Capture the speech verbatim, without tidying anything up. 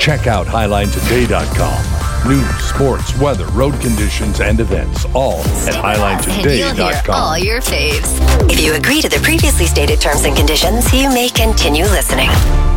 Check out highline today dot com. News, sports, weather, road conditions, and events, all at highline today dot com. And you'll hear all your faves. If you agree to the previously stated terms and conditions, you may continue listening.